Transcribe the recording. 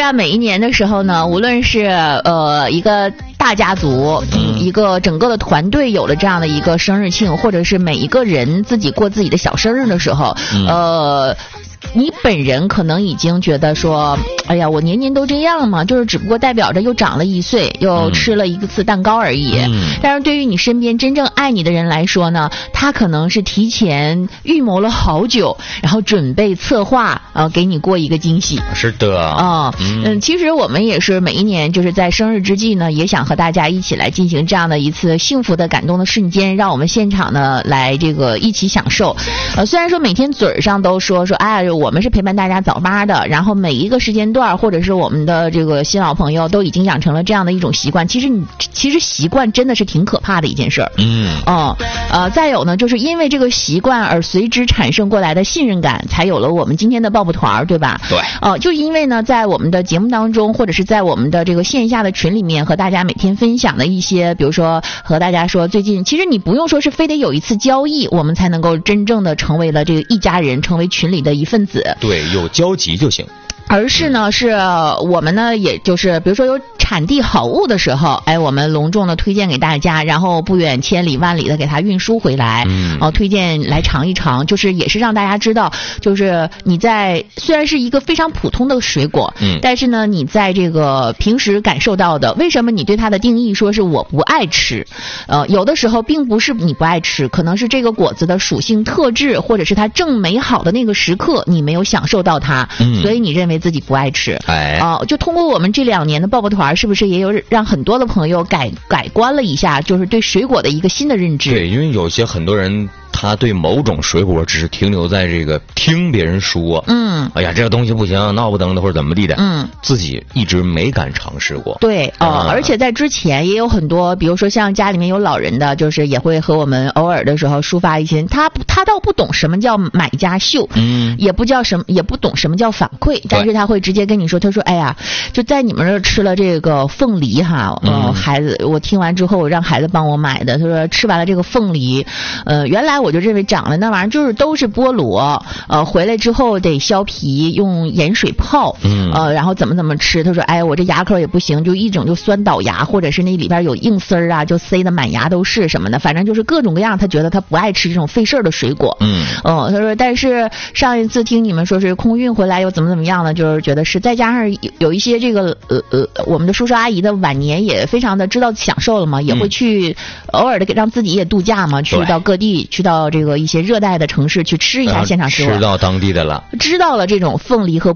啊，每一年的时候呢，无论是一个大家族，一个整个的团队有了这样的一个生日庆，或者是每一个人自己过自己的小生日的时候，你本人可能已经觉得说，哎呀，我年年都这样嘛，就是只不过代表着又长了1岁，又吃了一次蛋糕而已。但是对于你身边真正爱你的人来说呢，他可能是提前预谋了好久，然后准备策划给你过一个惊喜。 是的其实我们也是每一年就是在生日之际呢，也想和大家一起来进行这样的一次幸福的感动的瞬间，让我们现场呢来这个一起享受。虽然说每天嘴上都说哎，我们是陪伴大家早八的，然后每一个时间段或者是我们的这个新老朋友都已经养成了这样的一种习惯。其实习惯真的是挺可怕的一件事儿。再有呢，就是因为这个习惯而随之产生过来的信任感，才有了我们今天的爆破团，对吧？ 对。 就因为呢，在我们的节目当中，或者是在我们的这个线下的群里面，和大家每天分享的一些，比如说和大家说最近，其实你不用说是非得有一次交易，我们才能够真正的成为了这个一家人，成为群里的一份子。 对，有交集就行。 而是呢，是我们呢，也就是比如说有产地好物的时候，我们隆重的推荐给大家，然后不远千里万里的给它运输回来，推荐来尝一尝，就是也是让大家知道，就是你在虽然是一个非常普通的水果，但是呢，你在这个平时感受到的，为什么你对它的定义说是我不爱吃，有的时候并不是你不爱吃，可能是这个果子的属性特质，或者是它正美好的那个时刻，你没有享受到它，所以你认为自己不爱吃。就通过我们这2年的爆爆团，是不是也有让很多的朋友改观了一下，就是对水果的一个新的认知？ 对，因为很多人他对某种水果只是停留在这个听别人说，哎呀，这个东西不行，闹不登的或者怎么地的，自己一直没敢尝试过。 对，而且在之前也有很多，比如说像家里面有老人的，就是也会和我们偶尔的时候抒发一些，他倒不懂什么叫买家秀，也不懂什么叫反馈，但是他会直接跟你说，他说，哎呀，就在你们这儿吃了这个凤梨哈，孩子，我听完之后我让孩子帮我买的，他说吃完了这个凤梨，原来我就认为长了那玩意儿就是都是菠萝，回来之后得削皮，用盐水泡，然后怎么吃。他说，哎，我这牙口也不行，就一种就酸倒牙，或者是那里边有硬丝儿啊，就塞得满牙都是什么的，反正就是各种各样，他觉得他不爱吃这种费事儿的水果。他说，但是上一次听你们说是空运回来又怎么样呢？就是觉得是，再加上有一些这个我们的叔叔阿姨的晚年也非常的知道享受了嘛，也会去偶尔的让自己也度假嘛，去到各地，去到这个一些热带的城市去吃一下现场食物， 吃到当地的了， 知道了这种凤梨和